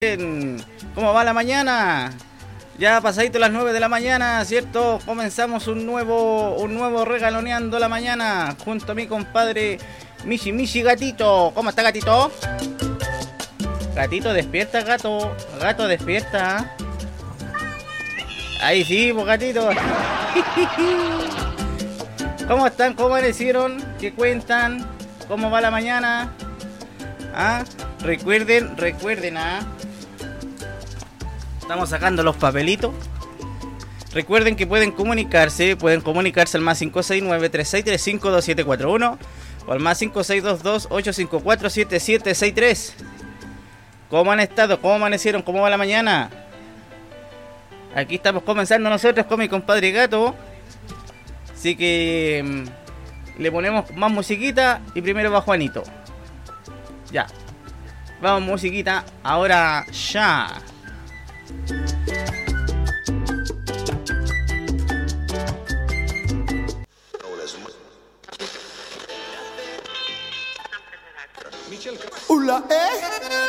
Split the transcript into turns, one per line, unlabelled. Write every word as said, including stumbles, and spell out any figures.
Bien. ¿Cómo va la mañana? Ya pasadito las nueve de la mañana, ¿cierto? Comenzamos un nuevo un nuevo regaloneando la mañana junto a mi compadre Michi Michi Gatito. ¿Cómo está, Gatito? Gatito, despierta, gato. Gato, despierta. Ahí sí, pues, gatito. ¿Cómo están? ¿Cómo amanecieron? ¿Qué cuentan? ¿Cómo va la mañana? ¿Ah? Recuerden, recuerden, ¿ah? Estamos sacando los papelitos. Recuerden que pueden comunicarse, pueden comunicarse al más cinco seis nueve, tres seis tres cinco, dos siete cuatro uno o al más cinco seis dos dos, ocho cinco cuatro, siete siete seis tres. ¿Cómo han estado? ¿Cómo amanecieron? ¿Cómo va la mañana? Aquí estamos comenzando nosotros con mi compadre Gato. Así que mmm, le ponemos más musiquita y primero va Juanito. Ya. Vamos, musiquita. Ahora ya.
Hola, eh.